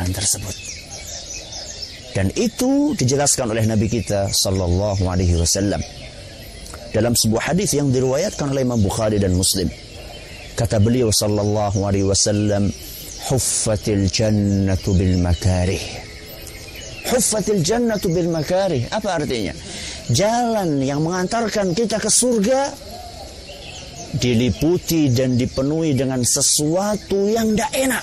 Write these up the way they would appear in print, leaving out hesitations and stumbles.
amalan tersebut. Dan itu dijelaskan oleh Nabi kita sallallahu alaihi wasallam dalam sebuah hadis yang diriwayatkan oleh Imam Bukhari dan Muslim. Kata beliau sallallahu alaihi wasallam, huffatil jannatu bil makarih. Huffatil jannatu bil makarih. Apa artinya? Jalan yang mengantarkan kita ke surga diliputi dan dipenuhi dengan sesuatu yang tidak enak,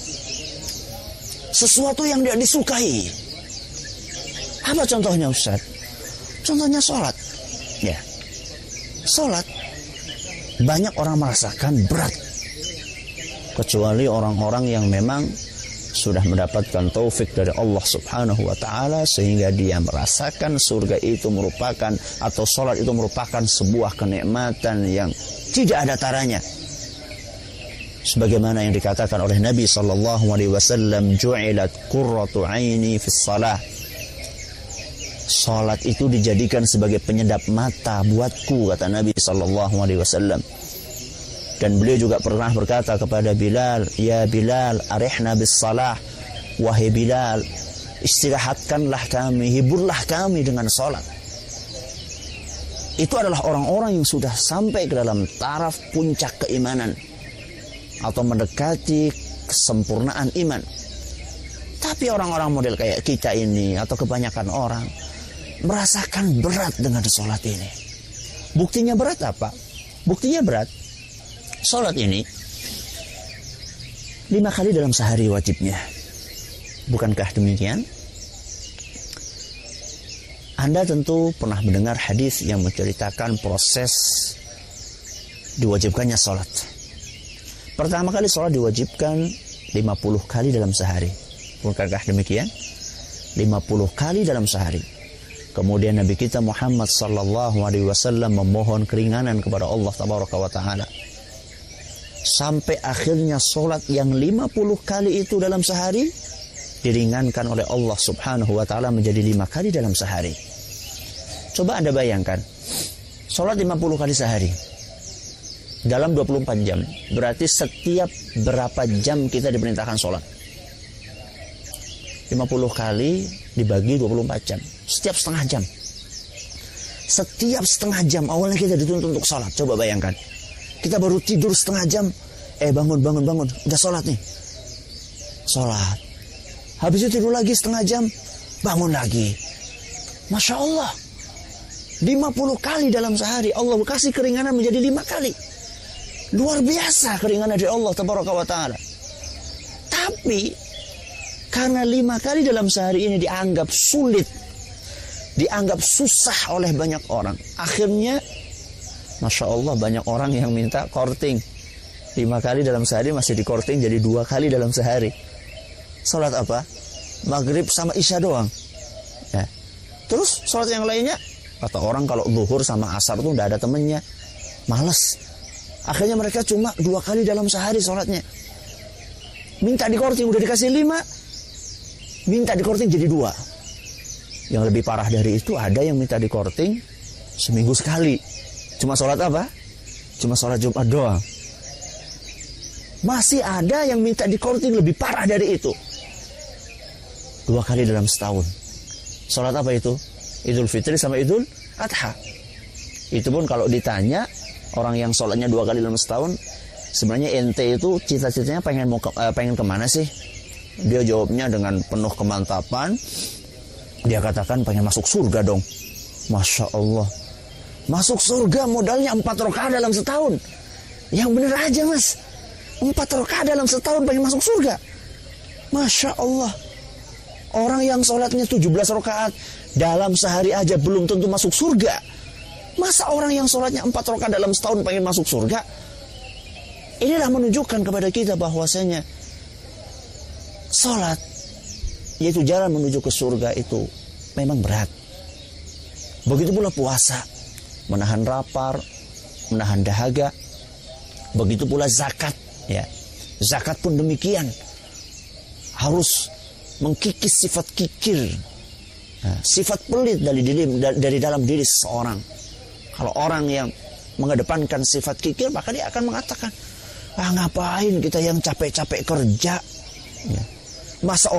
sesuatu yang tidak disukai. Apa contohnya, Ustaz? Contohnya sholat. Ya, sholat banyak orang merasakan berat, kecuali orang-orang yang memang sudah mendapatkan taufik dari Allah subhanahu wa ta'ala, sehingga dia merasakan surga itu merupakan, atau sholat itu merupakan sebuah kenikmatan yang tidak ada taranya. Sebagaimana yang dikatakan oleh Nabi sallallahu alaihi wasallam, ju'ilat qurratu aini fis shalah. Salat itu dijadikan sebagai penyedap mata buatku, kata Nabi sallallahu alaihi wasallam. Dan beliau juga pernah berkata kepada Bilal, ya Bilal, arihna bis salah. Wahai Bilal, istirahatkanlah kami, hiburlah kami dengan salat. Itu adalah orang-orang yang sudah sampai ke dalam taraf puncak keimanan atau mendekati kesempurnaan iman. Tapi orang-orang model kayak kita ini atau kebanyakan orang merasakan berat dengan sholat ini. Buktinya berat apa? Buktinya berat. Sholat ini 5 kali dalam sehari wajibnya. Bukankah demikian? Anda tentu pernah mendengar hadis yang menceritakan proses diwajibkannya sholat. Pertama kali sholat diwajibkan 50 kali dalam sehari. Bukankah demikian? 50 kali dalam sehari. Kemudian Nabi kita Muhammad sallallahu alaihi wasallam memohon keringanan kepada Allah tabaraka wa taala. Sampai akhirnya sholat yang 50 kali itu dalam sehari diringankan oleh Allah subhanahu wa ta'ala menjadi 5 kali dalam sehari. Coba Anda bayangkan, sholat 50 kali sehari dalam 24 jam. Berarti setiap berapa jam kita diperintahkan sholat? 50 kali dibagi 24 jam. Setiap setengah jam. Setiap setengah jam awalnya kita dituntut untuk sholat. Coba bayangkan. Kita baru tidur setengah jam, bangun, udah sholat nih. Sholat. Habis itu tidur lagi setengah jam, bangun lagi. Masya Allah. 50 kali dalam sehari Allah kasih keringanan menjadi 5 kali. Luar biasa keringanan dari Allah tabaraka wa ta'ala. Tapi karena 5 kali dalam sehari ini dianggap sulit, dianggap susah oleh banyak orang, akhirnya Masya Allah banyak orang yang minta korting. 5 kali dalam sehari masih dikorting jadi 2 kali dalam sehari. Sholat apa? Maghrib sama Isya doang. Ya. Terus sholat yang lainnya, kata orang kalau zuhur sama asar tuh udah ada temennya, males. Akhirnya mereka cuma 2 kali dalam sehari sholatnya. Minta dikorting, udah dikasih 5, minta dikorting jadi 2. Yang lebih parah dari itu, ada yang minta dikorting seminggu sekali. Cuma sholat apa? Cuma sholat Jumat doang. Masih ada yang minta dikorting lebih parah dari itu. 2 kali dalam setahun. Sholat apa itu? Idul Fitri sama Idul Adha. Itu pun kalau ditanya, orang yang sholatnya 2 kali dalam setahun, sebenarnya ente itu cita-citanya pengen kemana sih? Dia jawabnya dengan penuh kemantapan. Dia katakan pengen masuk surga dong. Masya Allah. Masuk surga modalnya 4 rakaat dalam setahun. Yang bener aja mas, 4 rakaat dalam setahun pengen masuk surga. Masya Allah. Orang yang sholatnya 17 rakaat dalam sehari aja belum tentu masuk surga. Masa orang yang sholatnya 4 rakaat dalam setahun pengen masuk surga? Inilah menunjukkan kepada kita bahwasanya sholat, yaitu jalan menuju ke surga, itu memang berat. Begitu pula puasa, menahan lapar, menahan dahaga. Begitu pula zakat, ya. Zakat pun demikian. Harus mengkikis sifat kikir, sifat pelit dari dalam diri seseorang. Kalau orang yang mengedepankan sifat kikir, maka dia akan mengatakan, ngapain kita yang capek-capek kerja, ya. Masa